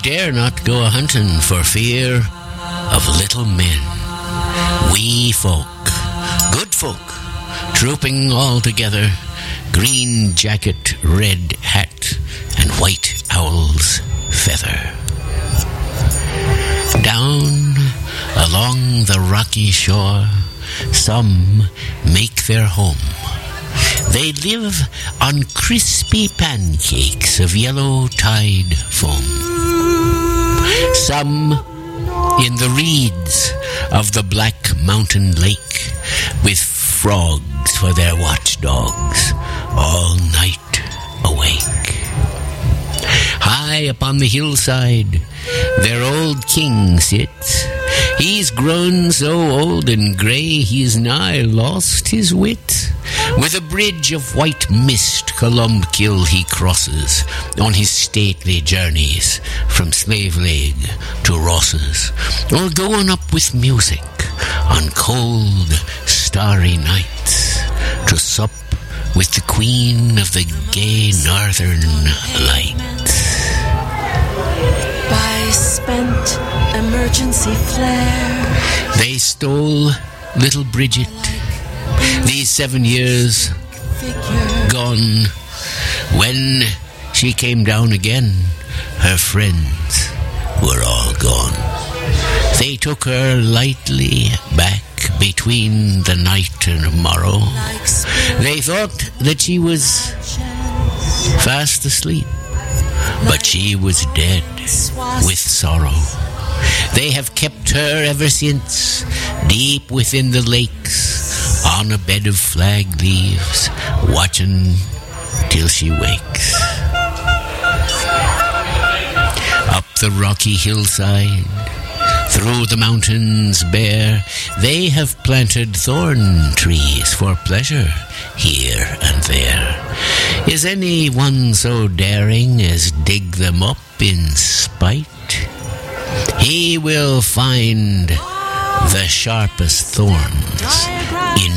dare not go a-hunting for fear of little men. Wee folk, good folk, trooping all together, green jacket, red hat, and white owl's feather. Down along the rocky shore, some make their home. They live on crispy pancakes of yellow tide foam. Some in the reeds of the black mountain lake, with frogs for their watchdogs, all night awake. High upon the hillside, their old king sits. He's grown so old and grey, he's nigh lost his wit. With a bridge of white mist Columbkill he crosses on his stately journeys from Slaveleg to Ross's, or going up with music on cold, starry nights to sup with the queen of the gay northern lights. By spent emergency flare, they stole little Bridget. These 7 years gone, when she came down again, her friends were all gone. They took her lightly back between the night and morrow. They thought that she was fast asleep, but she was dead with sorrow. They have kept her ever since, deep within the lakes, on a bed of flag leaves, watching till she wakes. Up the rocky hillside, through the mountains bare, they have planted thorn trees for pleasure here and there. Is any one so daring as dig them up in spite? He will find the sharpest thorns in